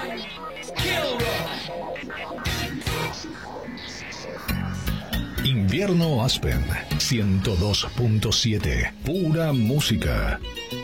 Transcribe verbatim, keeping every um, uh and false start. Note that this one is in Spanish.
Invierno Aspen ciento dos punto siete. Pura música.